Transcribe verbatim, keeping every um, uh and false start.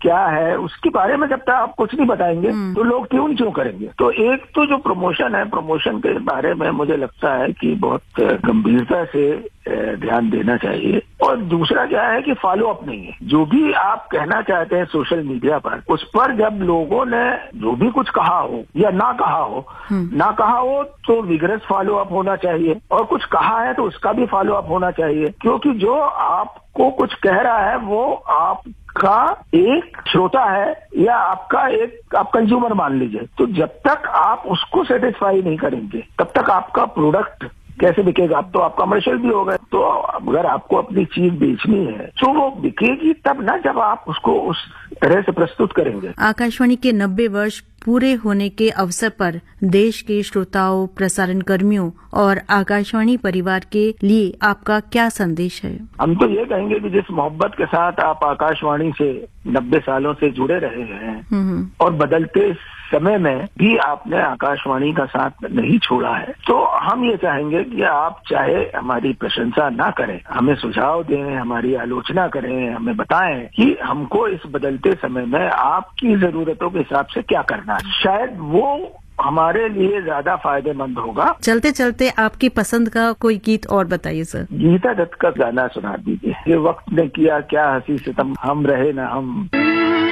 क्या है उसके बारे में जब तक आप कुछ नहीं बताएंगे तो लोग ट्यून क्यों करेंगे। तो एक तो जो प्रमोशन है, प्रमोशन के बारे में मुझे लगता है कि बहुत गंभीरता से ध्यान देना चाहिए। और दूसरा क्या है कि फॉलो अप नहीं है। जो भी आप कहना चाहते हैं सोशल मीडिया पर, उस पर जब लोगों ने जो भी कुछ कहा हो या ना कहा हो ना कहा हो तो विगरस फॉलो अप होना चाहिए, और कुछ कहा है तो उसका भी फॉलो अप होना चाहिए। क्योंकि जो आपको कुछ कह रहा है वो आपका एक श्रोता है या आपका एक आप कंज्यूमर मान लीजिए। तो जब तक आप उसको सेटिस्फाई नहीं करेंगे तब तक आपका प्रोडक्ट कैसे बिकेगा। अब तो आप कमर्शियल भी हो गए, तो अगर आपको अपनी चीज बेचनी है तो वो बिकेगी तब ना जब आप उसको उस तरह से प्रस्तुत करेंगे। आकाशवाणी के नब्बे वर्ष पूरे होने के अवसर पर देश के श्रोताओं, प्रसारण कर्मियों और आकाशवाणी परिवार के लिए आपका क्या संदेश है? हम तो ये कहेंगे कि जिस मोहब्बत के साथ आप आकाशवाणी से नब्बे सालों से जुड़े रहे हैं और बदलते समय में भी आपने आकाशवाणी का साथ नहीं छोड़ा है, तो हम ये चाहेंगे कि आप चाहे हमारी प्रशंसा ना करें, हमें सुझाव दें, हमारी आलोचना करें, हमें बताएं कि हमको इस बदलते समय में आपकी जरूरतों के हिसाब से क्या करना है। शायद वो हमारे लिए ज्यादा फायदेमंद होगा। चलते चलते आपकी पसंद का कोई गीत और बताइए सर। गीता दत्त का गाना सुना दीजिए, ये वक्त ने किया क्या हंसी सितम, हम रहे ना हम।